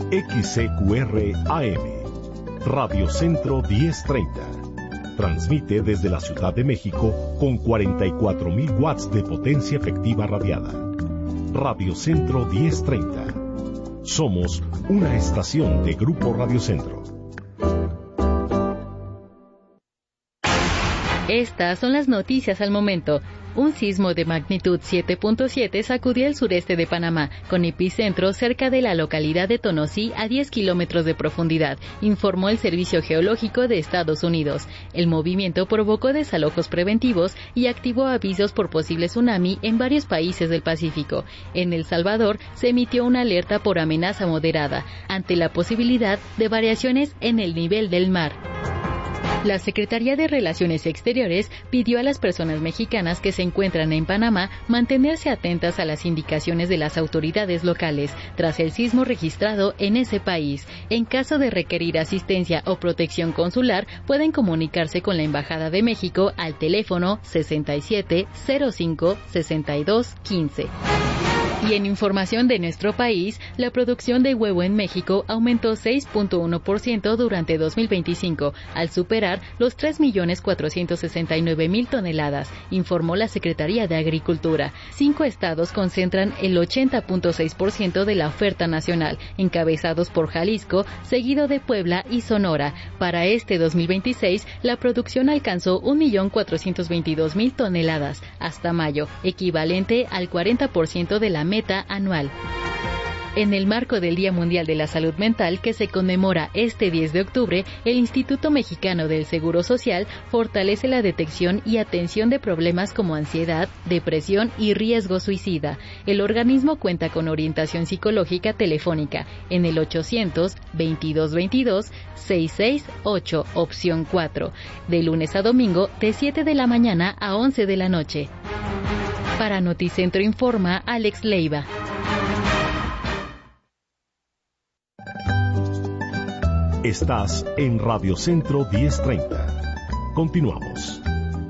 XCQR AM, Radio Centro 1030. Transmite desde la Ciudad de México con 44.000 watts de potencia efectiva radiada. Radio Centro 1030. Somos una estación de Grupo Radio Centro. Estas son las noticias al momento. Un sismo de magnitud 7.7 sacudió el sureste de Panamá, con epicentro cerca de la localidad de Tonosí a 10 kilómetros de profundidad, informó el Servicio Geológico de Estados Unidos. El movimiento provocó desalojos preventivos y activó avisos por posible tsunami en varios países del Pacífico. En El Salvador se emitió una alerta por amenaza moderada, ante la posibilidad de variaciones en el nivel del mar. La Secretaría de Relaciones Exteriores pidió a las personas mexicanas que se encuentran en Panamá mantenerse atentas a las indicaciones de las autoridades locales tras el sismo registrado en ese país. En caso de requerir asistencia o protección consular, pueden comunicarse con la Embajada de México al teléfono 67 05 62 15. Y en información de nuestro país, la producción de huevo en México aumentó 6.1% durante 2025, al superar los 3.469.000 toneladas, informó la Secretaría de Agricultura. 5 estados concentran el 80.6% de la oferta nacional, encabezados por Jalisco, seguido de Puebla y Sonora. Para este 2026, la producción alcanzó 1.422.000 toneladas hasta mayo, equivalente al 40% de la meta anual. En el marco del Día Mundial de la Salud Mental, que se conmemora este 10 de octubre, el Instituto Mexicano del Seguro Social fortalece la detección y atención de problemas como ansiedad, depresión y riesgo suicida. El organismo cuenta con orientación psicológica telefónica en el 800-2222-668, opción 4, de lunes a domingo de 7 de la mañana a 11 de la noche. Para Noticentro informa Alex Leiva. Estás en Radio Centro 1030. Continuamos.